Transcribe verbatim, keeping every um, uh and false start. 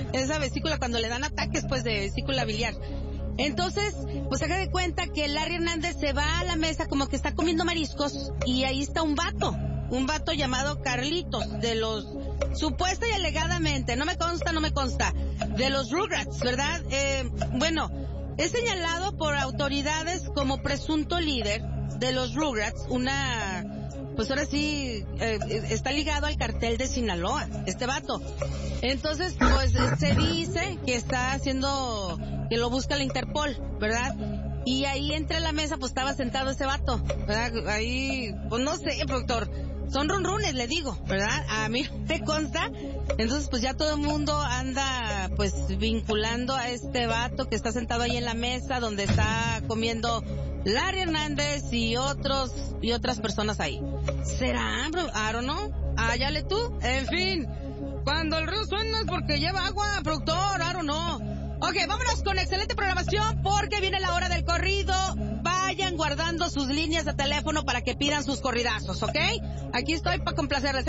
esa vesícula cuando le dan ataques, pues, de vesícula biliar. Entonces, pues haga de cuenta que Larry Hernández se va a la mesa como que está comiendo mariscos y ahí está un vato, un vato llamado Carlitos, de los, supuesta y alegadamente, no me consta, no me consta, de los Rugrats, ¿verdad? Eh, bueno, es señalado por autoridades como presunto líder de los Rugrats, una, pues ahora sí, eh, está ligado al cartel de Sinaloa, este vato. Entonces, pues se dice que está haciendo, que lo busca la Interpol, ¿verdad? Y ahí entre la mesa, pues estaba sentado ese vato, ¿verdad? Ahí, pues no sé, productor, son runrunes, le digo, ¿verdad? A mí me consta. Entonces, pues ya todo el mundo anda, pues, vinculando a este vato que está sentado ahí en la mesa donde está comiendo Larry Hernández y otros, y otras personas ahí. ¿Será, bro? I don't know. Hállale tú. En fin, cuando el río suena es porque lleva agua, productor, I don't know. Ok, vámonos con excelente programación porque viene la hora del corrido. Vayan guardando sus líneas de teléfono para que pidan sus corridazos, ¿ok? Aquí estoy para complacerles.